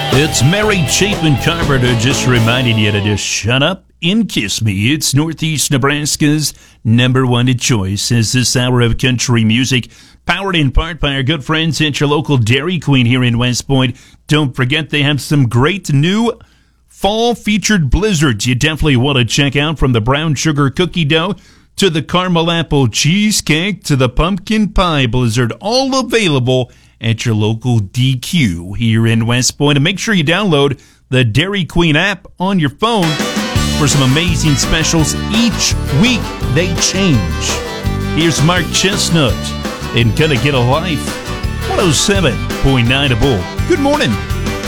It's Mary Chapin Carpenter just reminding you to just shut up and kiss me. It's Northeast Nebraska's number one choice as this hour of country music, powered in part by our good friends at your local Dairy Queen here in West Point. Don't forget they have some great new fall featured blizzards you definitely want to check out, from the brown sugar cookie dough to the caramel apple cheesecake to the pumpkin pie blizzard, all available at your local DQ here in West Point. And make sure you download the Dairy Queen app on your phone for some amazing specials. Each week they change. Here's Mark Chestnut and Gonna Get a Life, 107.9 A Bull. Good morning.